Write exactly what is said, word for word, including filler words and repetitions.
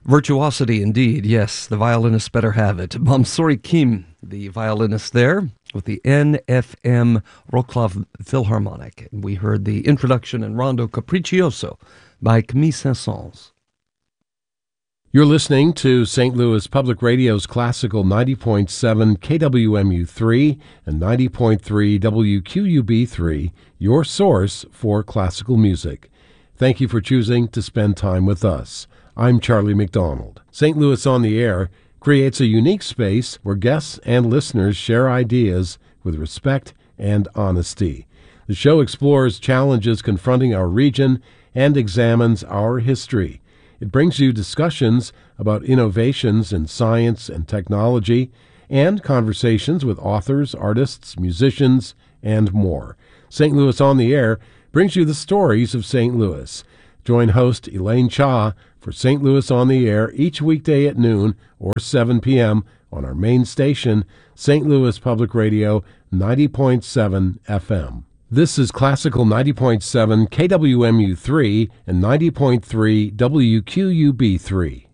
Virtuosity indeed, yes, the violinists better have it. Mansouri Kim, the violinist there, with the N F M Wroclaw Philharmonic. And we heard the introduction in Rondo Capriccioso by Camille Saint-Saëns. You're listening to Saint Louis Public Radio's Classical ninety point seven K W M U three and ninety point three W Q U B three, your source for classical music. Thank you for choosing to spend time with us. I'm Charlie McDonald. Saint Louis on the Air creates a unique space where guests and listeners share ideas with respect and honesty. The show explores challenges confronting our region and examines our history. It brings you discussions about innovations in science and technology and conversations with authors, artists, musicians, and more. Saint Louis on the Air brings you the stories of Saint Louis. Join host Elaine Cha for Saint Louis on the Air each weekday at noon or seven p.m. on our main station, Saint Louis Public Radio ninety point seven F M. This is Classical ninety point seven K W M U three and ninety point three W Q U B three.